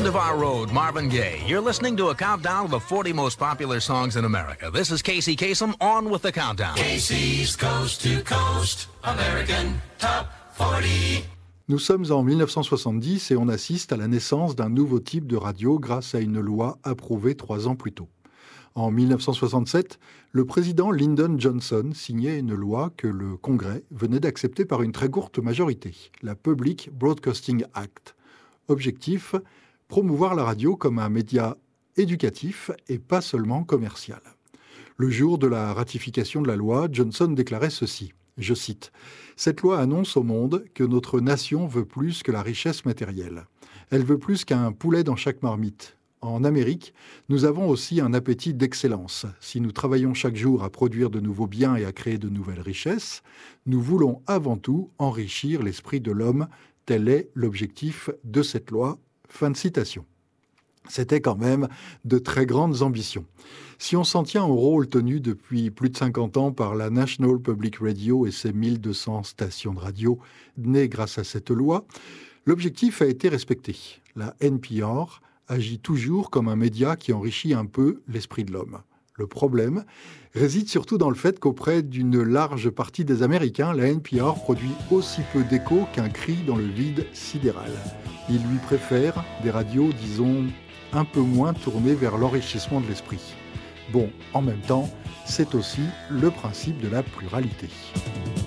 of Our Road, Marvin Gaye. You're listening to a countdown of the 40 most popular songs in America. This is Casey Kasem, on with the countdown. Casey's Coast to Coast, American Top 40. Nous sommes en 1970 et on assiste à la naissance d'un nouveau type de radio grâce à une loi approuvée 3 ans plus tôt. En 1967, le président Lyndon Johnson signait une loi que le Congrès venait d'accepter par une très courte majorité, la Public Broadcasting Act. Objectif, promouvoir la radio comme un média éducatif et pas seulement commercial. Le jour de la ratification de la loi, Johnson déclarait ceci, je cite, « Cette loi annonce au monde que notre nation veut plus que la richesse matérielle. Elle veut plus qu'un poulet dans chaque marmite. En Amérique, nous avons aussi un appétit d'excellence. Si nous travaillons chaque jour à produire de nouveaux biens et à créer de nouvelles richesses, nous voulons avant tout enrichir l'esprit de l'homme. Tel est l'objectif de cette loi. » Fin de citation. C'était quand même de très grandes ambitions. Si on s'en tient au rôle tenu depuis plus de 50 ans par la National Public Radio et ses 1200 stations de radio nées grâce à cette loi, l'objectif a été respecté. La NPR agit toujours comme un média qui enrichit un peu l'esprit de l'homme. Le problème réside surtout dans le fait qu'auprès d'une large partie des Américains, la NPR produit aussi peu d'écho qu'un cri dans le vide sidéral. Ils lui préfèrent des radios, disons, un peu moins tournées vers l'enrichissement de l'esprit. Bon, en même temps, c'est aussi le principe de la pluralité.